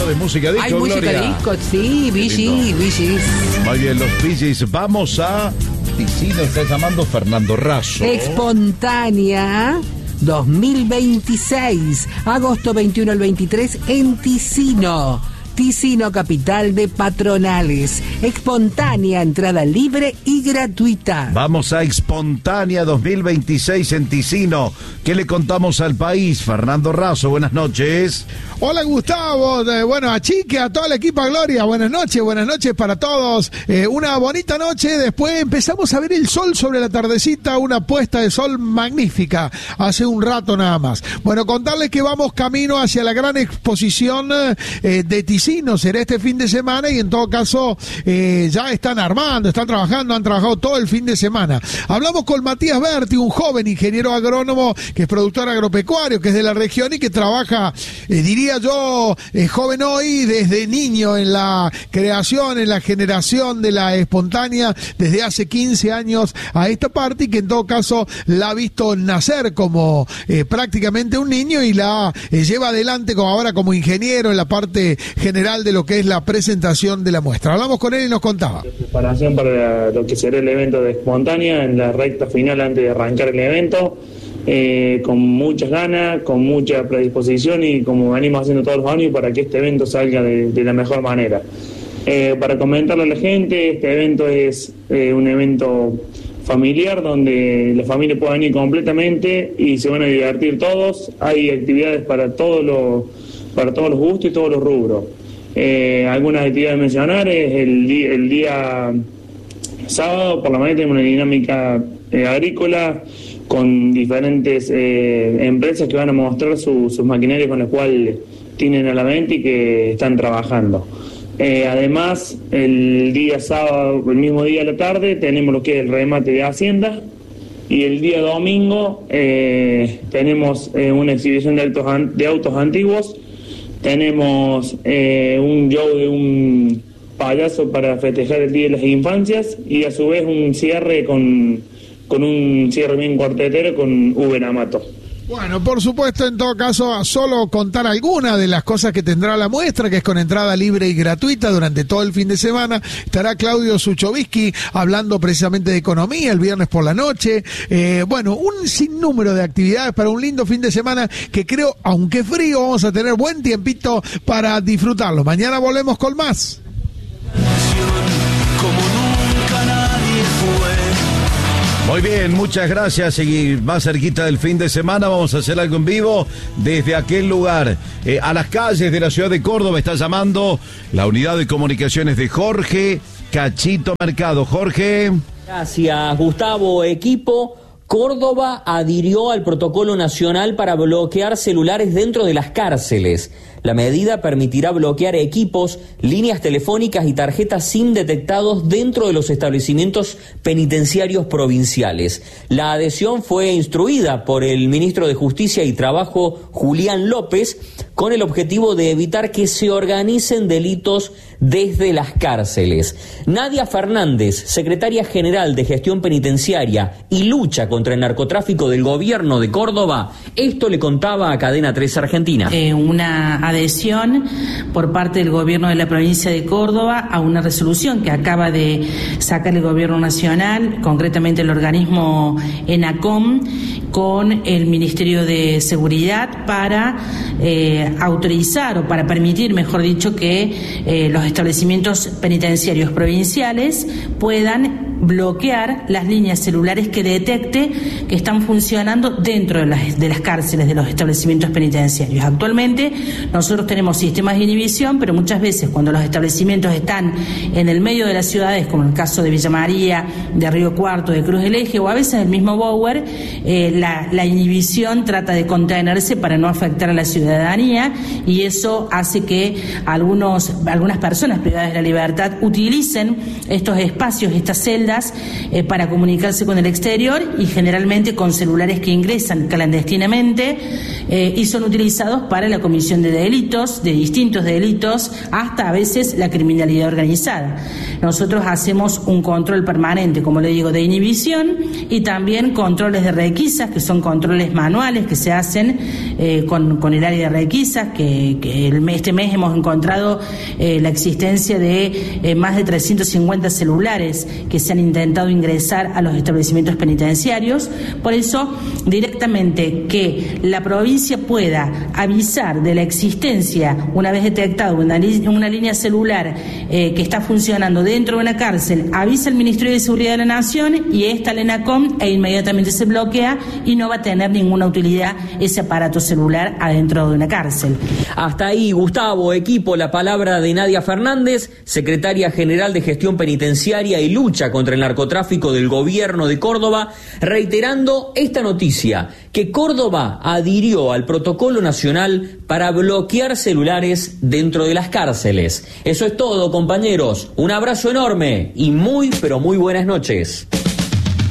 de música disco, ¿Hay música Gloria? disco? Sí, Bee Gees. Muy bien, los Bee Gees. Vamos a Ticino, está llamando Fernando Razo. Espontánea 2026, agosto 21 al 23 en Ticino. Ticino, capital de patronales. Espontánea, entrada libre y gratuita. Vamos a Espontánea 2026 en Ticino. ¿Qué le contamos al país? Fernando Razo, buenas noches. Hola Gustavo, bueno, a Chique, a todo el equipo, a Gloria, buenas noches para todos. Una bonita noche, después empezamos a ver el sol sobre la tardecita, una puesta de sol magnífica, hace un rato nada más. Bueno, contarles que vamos camino hacia la gran exposición de Ticino, será este fin de semana y en todo caso ya están armando, están trabajando, han trabajado todo el fin de semana. Hablamos con Matías Berti, un joven ingeniero agrónomo que es productor agropecuario, que es de la región y que trabaja, diría yo, joven hoy, desde niño en la creación, en la generación de la espontánea, desde hace 15 años a esta parte, y que en todo caso la ha visto nacer como prácticamente un niño y la lleva adelante como ahora como ingeniero en la parte general de lo que es la presentación de la muestra. Hablamos con él y nos contaba. Preparación para lo que será el evento de espontánea en la recta final antes de arrancar el evento. Con muchas ganas, con mucha predisposición y como venimos haciendo todos los años para que este evento salga de la mejor manera. Para comentarle a la gente, este evento es un evento familiar donde la familia puede venir completamente y se van a divertir todos. Hay actividades para todos los gustos y todos los rubros. Algunas actividades a mencionar es el día sábado por la mañana tenemos una dinámica agrícola con diferentes empresas que van a mostrar sus maquinarias con las cuales tienen a la venta y que están trabajando. Además, el día sábado, el mismo día a la tarde, tenemos lo que es el remate de Hacienda y el día domingo tenemos una exhibición de autos antiguos, tenemos un show de un payaso para festejar el Día de las Infancias y a su vez un cierre con un cierre bien cuartetero con Uber Amato. Bueno, por supuesto, en todo caso, a solo contar algunas de las cosas que tendrá la muestra, que es con entrada libre y gratuita durante todo el fin de semana. Estará Claudio Suchovsky hablando precisamente de economía el viernes por la noche. Bueno, un sinnúmero de actividades para un lindo fin de semana que creo, aunque frío, vamos a tener buen tiempito para disfrutarlo. Mañana volvemos con más. Como nunca nadie fue. Muy bien, muchas gracias. Y más cerquita del fin de semana vamos a hacer algo en vivo desde aquel lugar. A las calles de la ciudad de Córdoba está llamando la unidad de comunicaciones de Jorge Cachito Mercado. Jorge. Gracias, Gustavo. Equipo. Córdoba adhirió al protocolo nacional para bloquear celulares dentro de las cárceles. La medida permitirá bloquear equipos, líneas telefónicas y tarjetas SIM detectados dentro de los establecimientos penitenciarios provinciales. La adhesión fue instruida por el ministro de Justicia y Trabajo, Julián López, con el objetivo de evitar que se organicen delitos desde las cárceles. Nadia Fernández, secretaria general de Gestión Penitenciaria y Lucha contra el Narcotráfico del Gobierno de Córdoba, esto le contaba a Cadena 3 Argentina. Una adhesión por parte del Gobierno de la provincia de Córdoba a una resolución que acaba de sacar el Gobierno Nacional, concretamente el organismo ENACOM, con el Ministerio de Seguridad para autorizar o para permitir, mejor dicho, que los establecimientos penitenciarios provinciales puedan bloquear las líneas celulares que detecte que están funcionando dentro de las cárceles de los establecimientos penitenciarios. Actualmente nosotros tenemos sistemas de inhibición, pero muchas veces cuando los establecimientos están en el medio de las ciudades, como en el caso de Villa María, de Río Cuarto, de Cruz del Eje o a veces el mismo Bower, la inhibición trata de contenerse para no afectar a la ciudadanía y eso hace que algunas personas privadas de la libertad utilicen estos espacios, estas celdas, celdas para comunicarse con el exterior y generalmente con celulares que ingresan clandestinamente y son utilizados para la comisión de delitos, de distintos delitos, hasta a veces la criminalidad organizada. Nosotros hacemos un control permanente, como le digo, de inhibición y también controles de requisas, que son controles manuales que se hacen con el área de requisas, que este mes hemos encontrado la existencia de más de 350 celulares que se han intentado ingresar a los establecimientos penitenciarios. Por eso, directamente que la provincia pueda avisar de la existencia, una vez detectado una línea celular que está funcionando dentro de una cárcel, avisa al Ministerio de Seguridad de la Nación y esta al ENACOM e inmediatamente se bloquea y no va a tener ninguna utilidad ese aparato celular adentro de una cárcel. Hasta ahí, Gustavo, equipo, la palabra de Nadia Fernández, secretaria general de Gestión Penitenciaria y Lucha contra el Narcotráfico del Gobierno de Córdoba, reiterando esta noticia, que Córdoba adhirió al protocolo nacional para bloquear celulares dentro de las cárceles. Eso es todo, compañeros. Un abrazo enorme y muy, pero muy buenas noches.